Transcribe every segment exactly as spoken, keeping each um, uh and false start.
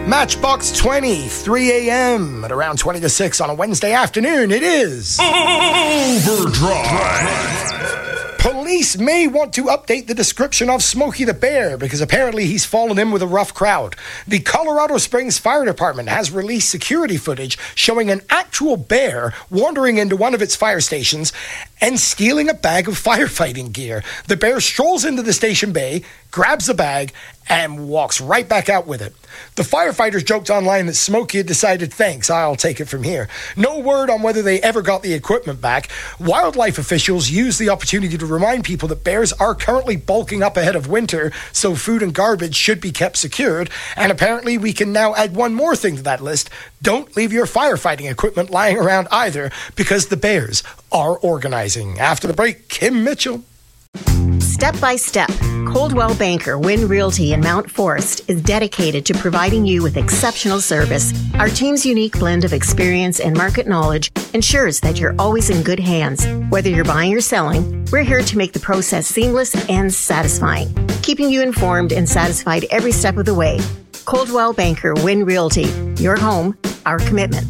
Matchbox twenty, three a.m. at around twenty to six on a Wednesday afternoon. It is Overdrive. Police may want to update the description of Smokey the Bear because apparently he's fallen in with a rough crowd. The Colorado Springs Fire Department has released security footage showing an actual bear wandering into one of its fire stations and stealing a bag of firefighting gear. The bear strolls into the station bay, grabs the bag, and walks right back out with it. The firefighters joked online that Smokey had decided, thanks, I'll take it from here. No word on whether they ever got the equipment back. Wildlife officials used the opportunity to remind people that bears are currently bulking up ahead of winter, so food and garbage should be kept secured. And apparently we can now add one more thing to that list. Don't leave your firefighting equipment lying around either, because the bears are organizing. After the break, Kim Mitchell. Step by step, Coldwell Banker Wynn Realty in Mount Forest is dedicated to providing you with exceptional service. Our team's unique blend of experience and market knowledge ensures that you're always in good hands. Whether you're buying or selling, we're here to make the process seamless and satisfying, keeping you informed and satisfied every step of the way. Coldwell Banker Wynn Realty, your home, our commitment.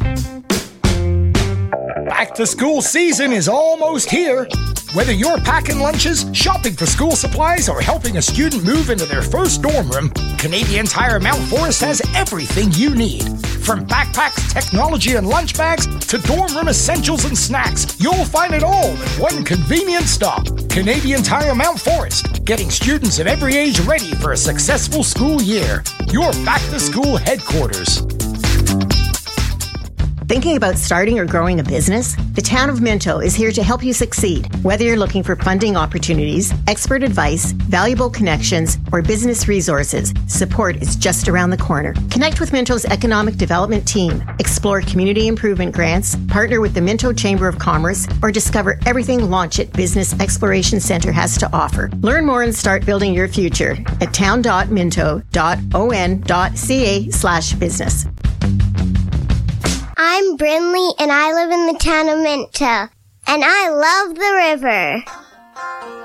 Back to school season is almost here. Whether you're packing lunches, shopping for school supplies, or helping a student move into their first dorm room, Canadian Tire Mount Forest has everything you need. From backpacks, technology, and lunch bags to dorm room essentials and snacks, you'll find it all in one convenient stop. Canadian Tire Mount Forest, getting students of every age ready for a successful school year. Your back-to-school headquarters. Thinking about starting or growing a business? The Town of Minto is here to help you succeed. Whether you're looking for funding opportunities, expert advice, valuable connections, or business resources, support is just around the corner. Connect with Minto's economic development team, explore community improvement grants, partner with the Minto Chamber of Commerce, or discover everything Launch It Business Exploration Center has to offer. Learn more and start building your future at town.minto.on.ca slash business. I'm Brinley, and I live in the town of Minto, and I love the river.